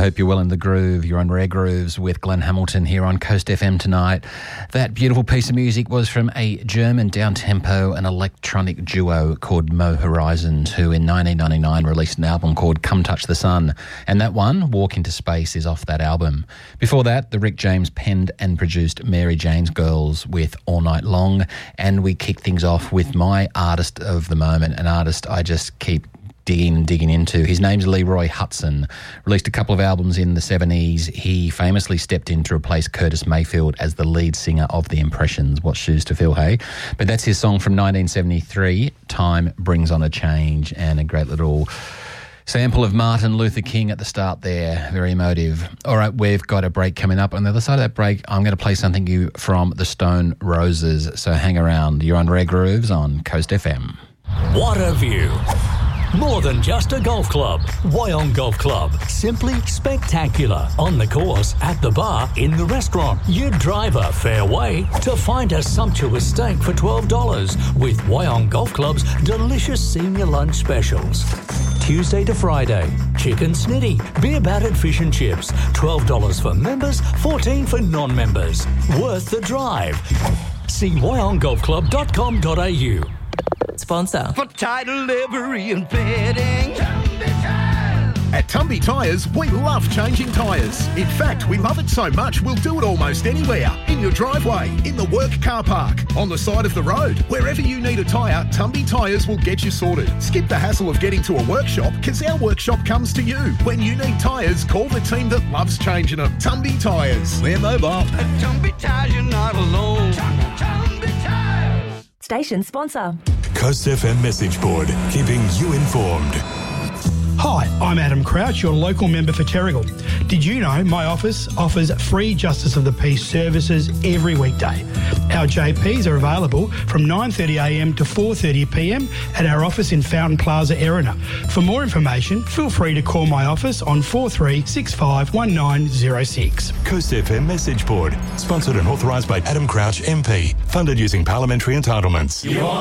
hope you're well in the groove. You're on Rare Grooves with Glenn Hamilton here on Coast FM tonight. That beautiful piece of music was from a German down-tempo and electronic duo called Mo Horizons, who in 1999 released an album called Come Touch the Sun. And that one, Walk Into Space, is off that album. Before that, the Rick James penned and produced Mary Jane's Girls with All Night Long. And we kick things off with my artist of the moment, an artist I just keep digging into. His name's Leroy Hutson. Released a couple of albums in the 70s. He famously stepped in to replace Curtis Mayfield as the lead singer of The Impressions. What shoes to fill, hey? But that's his song from 1973, Time Brings On a Change, and a great little sample of Martin Luther King at the start there. Very emotive. All right, we've got a break coming up. On the other side of that break, I'm going to play something from the Stone Roses. So hang around. You're on Rare Grooves on Coast FM. What a view. More than just a golf club. Wyong Golf Club. Simply spectacular. On the course, at the bar, in the restaurant. You drive a fair way to find a sumptuous steak for $12 with Wyong Golf Club's delicious senior lunch specials. Tuesday to Friday, chicken snitty, beer battered fish and chips. $12 for members, $14 for non-members. Worth the drive. See wyonggolfclub.com.au. Sponsor. For title, livery and fitting. At Tumby Tyres, we love changing tyres. In fact, we love it so much, we'll do it almost anywhere. In your driveway, in the work car park, on the side of the road. Wherever you need a tyre, Tumby Tyres will get you sorted. Skip the hassle of getting to a workshop, because our workshop comes to you. When you need tyres, call the team that loves changing them. Tumby Tyres. We're mobile. At Tumby Tyres, you're not alone. Tumby Tyres. Station sponsor. Coast FM message board, keeping you informed. Hi, I'm Adam Crouch, your local member for Terrigal. Did you know my office offers free Justice of the Peace services every weekday? Our JPs are available from 9:30am to 4:30pm at our office in Fountain Plaza, Erina. For more information, feel free to call my office on 43651906. Coast FM message board, sponsored and authorised by Adam Crouch MP, funded using parliamentary entitlements.